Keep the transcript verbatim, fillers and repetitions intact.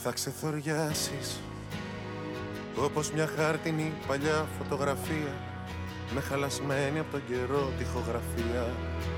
Θα ξεθοριάσεις όπως μια χάρτινη παλιά φωτογραφία με χαλασμένη από τον καιρό τοιχογραφία.